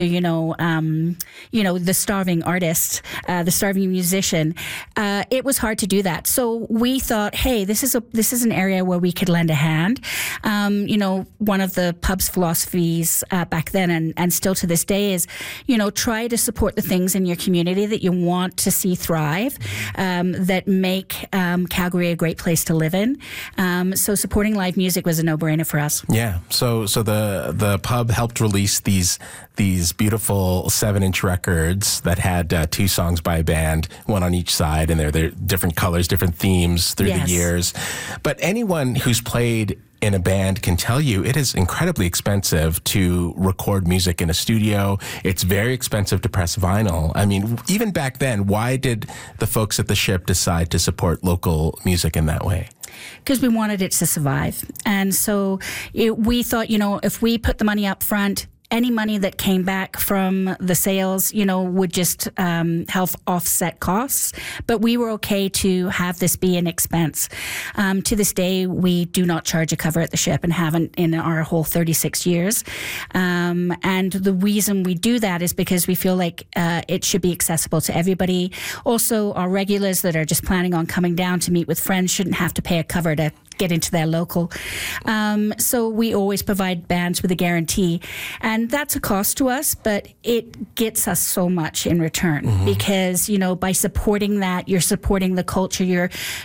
the starving artist, the starving musician. It was hard to do that. So we thought, hey, this is an area where we could lend a hand. One of the pub's philosophies back then and still to this day is, try to support the things in your community that you want to see thrive, that make Calgary a great place to live in. So supporting live music was a no-brainer for us. Yeah. So the pub helped release these beautiful 7-inch records that had 2 songs by a band, one on each side, and they're different colors, different themes through the years. But anyone who's played in a band can tell you it is incredibly expensive to record music in a studio. It's very expensive to press vinyl. I mean, even back then, why did the folks at the Ship decide to support local music in that way? Because we wanted it to survive. And so we thought, if we put the money up front, any money that came back from the sales, would just help offset costs. But we were okay to have this be an expense. To this day, we do not charge a cover at the Ship and haven't in our whole 36 years. And the reason we do that is because we feel like it should be accessible to everybody. Also, our regulars that are just planning on coming down to meet with friends shouldn't have to pay a cover to get into their local. So we always provide bands with a guarantee. And that's a cost to us, but it gets us so much in return because, by supporting that, you're supporting the culture,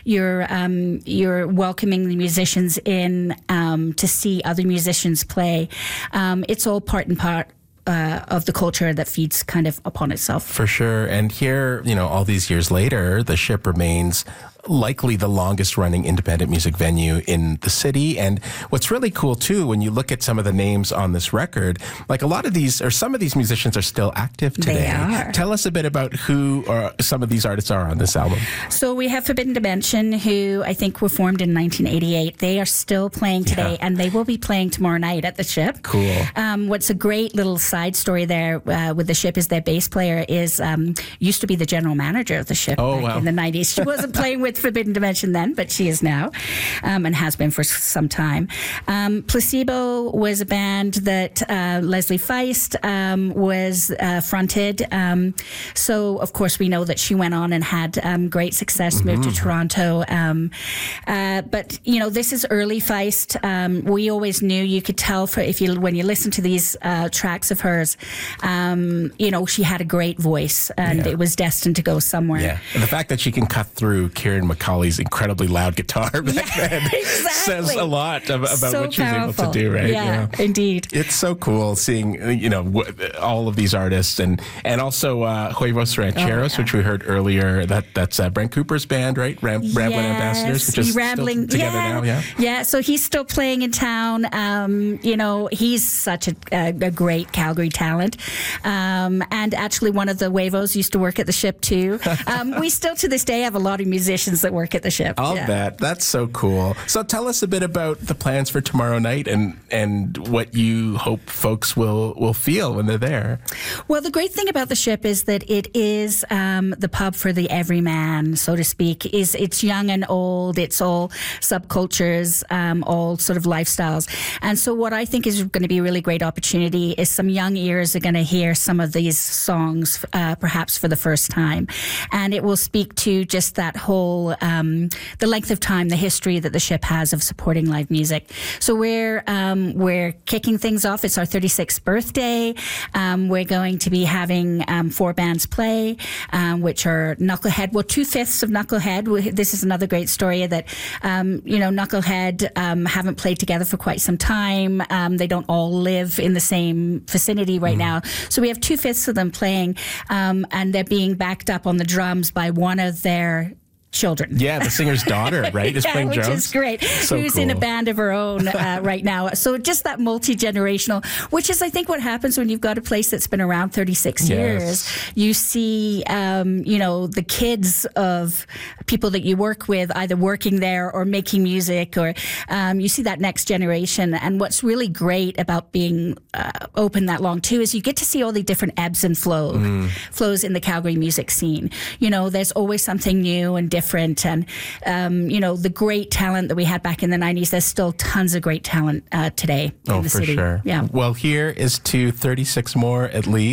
you're welcoming the musicians in to see other musicians play. It's all part and part of the culture that feeds kind of upon itself. For sure. And here, all these years later, the Ship remains likely the longest running independent music venue in the city. And what's really cool too, when you look at some of the names on this record, like a lot of these, or some of these musicians are still active today. They are. Tell us a bit about who or some of these artists are on this album. So we have Forbidden Dimension, who I think were formed in 1988. They are still playing today, and they will be playing tomorrow night at the Ship. Cool. What's a great little side story there with the Ship is their bass player used to be the general manager of the Ship back in the 90s. She wasn't playing with Forbidden Dimension then, but she is now, and has been for some time. Placebo was a band that Leslie Feist was fronted. So, of course, we know that she went on and had great success, moved to Toronto. But, this is early Feist. We always knew, you could tell when you listen to these tracks of hers, she had a great voice, and it was destined to go somewhere. Yeah, and the fact that she can cut through Kieran McCauley's incredibly loud guitar back then says a lot about what she's able to do, right? Yeah, indeed. It's so cool seeing, all of these artists and also Huevos Rancheros, which we heard earlier. That's Brent Cooper's band, right? Ramblin' Ambassadors, which is still together now. Yeah, so he's still playing in town. He's such a great Calgary talent. And actually one of the Huevos used to work at the Ship too. We still to this day have a lot of musicians that work at the Ship. I'll bet. That's so cool. So tell us a bit about the plans for tomorrow night and what you hope folks will feel when they're there. Well, the great thing about the Ship is that it is the pub for the everyman, so to speak. It's young and old. It's all subcultures, all sort of lifestyles. And so what I think is going to be a really great opportunity is some young ears are going to hear some of these songs perhaps for the first time. And it will speak to just that whole, the length of time, the history that the Ship has of supporting live music. So we're kicking things off. It's our 36th birthday. We're going to be having 4 bands play, which are Knucklehead. Well, 2/5 of Knucklehead. This is another great story that, Knucklehead haven't played together for quite some time. They don't all live in the same vicinity right now. So we have 2/5 of them playing, and they're being backed up on the drums by one of their children. Yeah, the singer's daughter, right, is playing drums. Which is great. So Who's cool. in a band of her own right now. So just that multi-generational, which is, I think, what happens when you've got a place that's been around 36 years. You see, the kids of people that you work with either working there or making music, or you see that next generation. And what's really great about being open that long, too, is you get to see all the different ebbs and flows in the Calgary music scene. There's always something new and different. And, the great talent that we had back in the 90s, there's still tons of great talent today in the city. Oh, for sure. Yeah. Well, here is to 36 more at least.